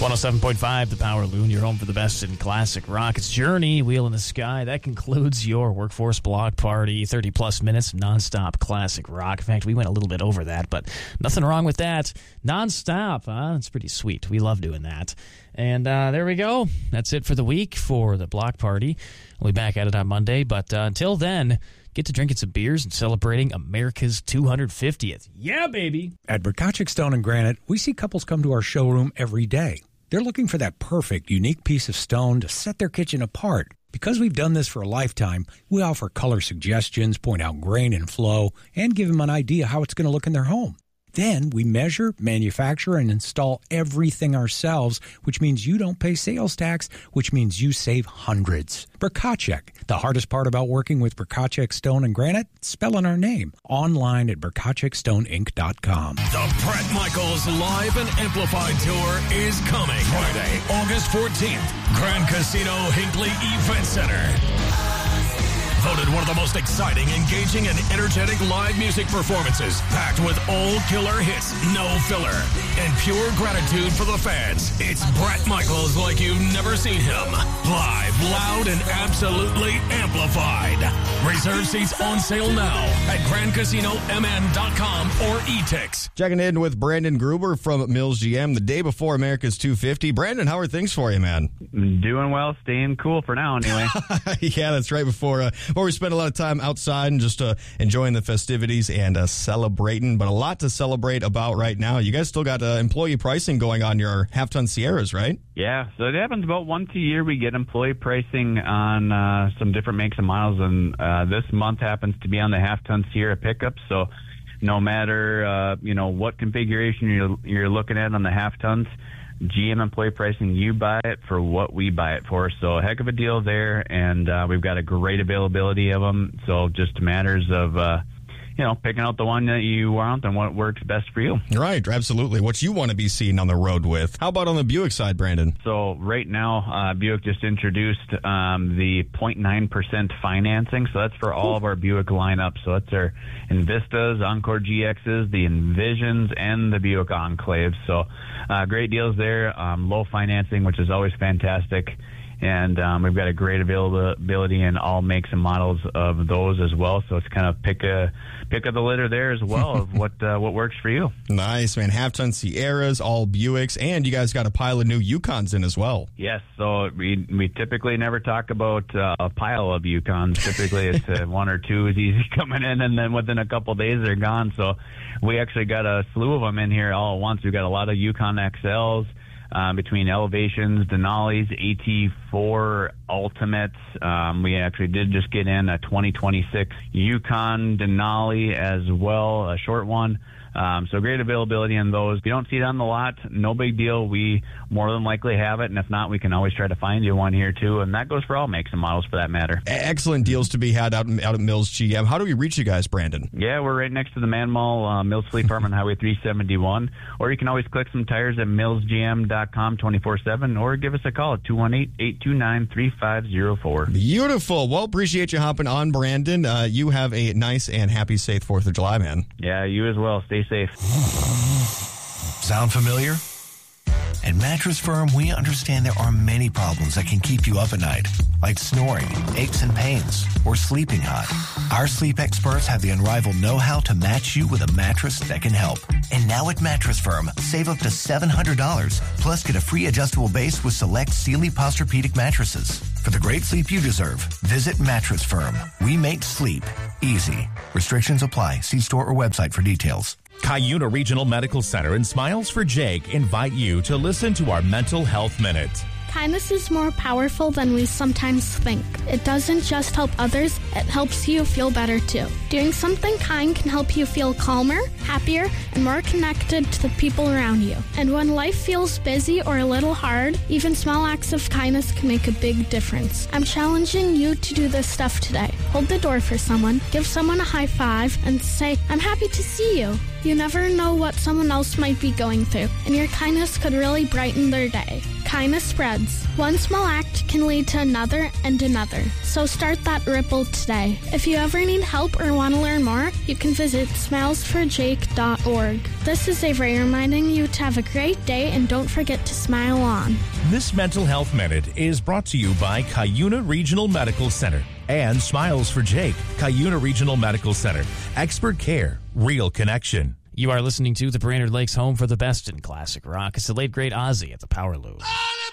107.5, The Power Loon, your home for the best in classic rock. It's Journey, Wheel in the Sky. That concludes your Workforce Block Party. 30-plus minutes, nonstop classic rock. In fact, we went a little bit over that, but nothing wrong with that. Nonstop, huh? It's pretty sweet. We love doing that. And there we go. That's it for the week for the Block Party. We'll be back at it on Monday, but until then, get to drinking some beers and celebrating America's 250th. Yeah, baby! At Berkachik Stone and Granite, we see couples come to our showroom every day. They're looking for that perfect, unique piece of stone to set their kitchen apart. Because we've done this for a lifetime, we offer color suggestions, point out grain and flow, and give them an idea how it's going to look in their home. Then we measure, manufacture, and install everything ourselves, which means you don't pay sales tax, which means you save hundreds. Berkachik. The hardest part about working with Berkachik Stone and Granite? Spelling our name. Online at BerkachikStoneInc.com. The Bret Michaels Live and Amplified Tour is coming Friday, August 14th. Grand Casino Hinckley Event Center. Voted one of the most exciting, engaging, and energetic live music performances, packed with all killer hits, no filler, and pure gratitude for the fans. It's Bret Michaels like you've never seen him. Live, loud, and absolutely amplified. Reserve seats on sale now at GrandCasinoMN.com or eTix. Checking in with Brandon Gruber from Mills GM the day before America's 250. Brandon, how are things for you, man? Doing well, staying cool for now anyway. Yeah, that's right. Before we spent a lot of time outside and just enjoying the festivities and celebrating, but a lot to celebrate about right now. You guys still got employee pricing going on your half-ton Sierras, right? Yeah, so it happens about once a year. We get employee pricing on some different makes and models, and this month happens to be on the half-ton Sierra pickup. So no matter what configuration you're looking at on the half-tons, GM employee pricing, you buy it for what we buy it for. So a heck of a deal there, and we've got a great availability of them. So just matters of picking out the one that you want and what works best for you. Right, absolutely. What you want to be seen on the road with. How about on the Buick side, Brandon? So right now, Buick just introduced the 0.9% financing. So that's for all of our Buick lineup. So that's our Envistas, Encore GXs, the Envisions, and the Buick Enclaves. So great deals there. Low financing, which is always fantastic. And we've got a great availability in all makes and models of those as well. So it's kind of pick of the litter there as well of what works for you. Nice, man. Half-ton Sierras, all Buicks, and you guys got a pile of new Yukons in as well. Yes. So we typically never talk about a pile of Yukons. Typically it's one or two is easy coming in, and then within a couple of days they're gone. So we actually got a slew of them in here all at once. We've got a lot of Yukon XLs. Between Elevations, Denali's, AT4 Ultimates. We actually did just get in a 2026 Yukon Denali as well, a short one. So great availability in those. If you don't see it on the lot, no big deal. We more than likely have it, and if not, we can always try to find you one here too, and that goes for all makes and models for that matter. Excellent deals to be had out at Mills GM. How do we reach you guys, Brandon? Yeah, we're right next to the Man Mall, Mills Fleet Farm on Highway 371, or you can always click some tires at millsgm.com 24/7, or give us a call at 218-829-3504. Beautiful. Well, appreciate you hopping on, Brandon. You have a nice and happy, safe 4th of July, man. Yeah, you as well. Stay safe. Sound familiar? At Mattress Firm, we understand there are many problems that can keep you up at night, like snoring, aches and pains, or sleeping hot. Our sleep experts have the unrivaled know-how to match you with a mattress that can help. And now at Mattress Firm, save up to $700, plus get a free adjustable base with select Sealy Posturepedic mattresses. For the great sleep you deserve, visit Mattress Firm. We make sleep easy. Restrictions apply. See store or website for details. Cuyuna Regional Medical Center and Smiles for Jake invite you to listen to our Mental Health Minute. Kindness is more powerful than we sometimes think. It doesn't just help others, it helps you feel better too. Doing something kind can help you feel calmer, happier, and more connected to the people around you. And when life feels busy or a little hard, even small acts of kindness can make a big difference. I'm challenging you to do this stuff today. Hold the door for someone, give someone a high five, and say, "I'm happy to see you." You never know what someone else might be going through, and your kindness could really brighten their day. Kindness spreads. One small act which can lead to another and another. So start that ripple today. If you ever need help or want to learn more, you can visit smilesforjake.org. This is Avery reminding you to have a great day and don't forget to smile on. This Mental Health Minute is brought to you by Cuyuna Regional Medical Center and Smiles for Jake. Cuyuna Regional Medical Center. Expert care. Real connection. You are listening to the Brainerd Lakes home for the best in classic rock. It's the late, great Ozzy at the Power Loop.